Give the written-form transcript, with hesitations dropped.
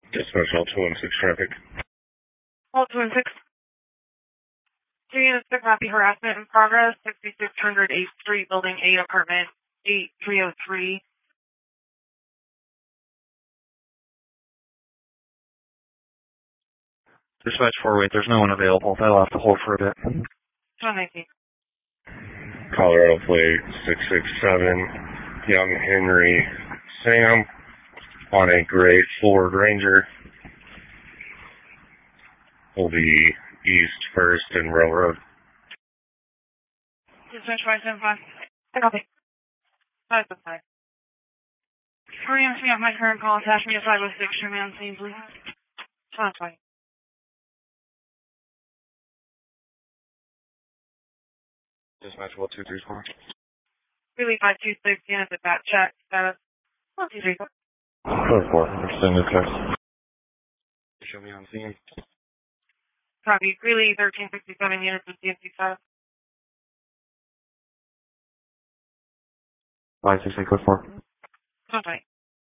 Dispatch all 216 traffic. All 216. 2 units of copy harassment in progress, 6600 8th Street, Building 8, Apartment 8303. Dispatch 408, there's no one available. That'll have to hold for a bit. 219. Colorado plate 667, Young Henry Sam on a gray Ford Ranger. Will be East 1st and Railroad. Dispatch 575. Copy. 575. Hurry up, me up my current call. Attach me to 506. Show me on scene, please. 520. Dispatch 1234. Really 526 units at that check. Status 1234. 4-4. Extended text. Show me on scene. Copy. Greeley 1367 units of CNC status. 568 code 4. 220.